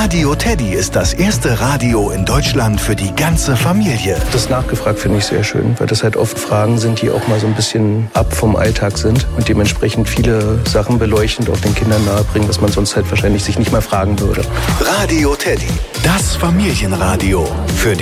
Radio Teddy ist das erste Radio in Deutschland für die ganze Familie. Das nachgefragt finde ich sehr schön, weil das halt oft Fragen sind, die auch mal so ein bisschen ab vom Alltag sind und dementsprechend viele Sachen beleuchtend auch den Kindern nahebringen, was man sonst halt wahrscheinlich sich nicht mal fragen würde. Radio Teddy, das Familienradio für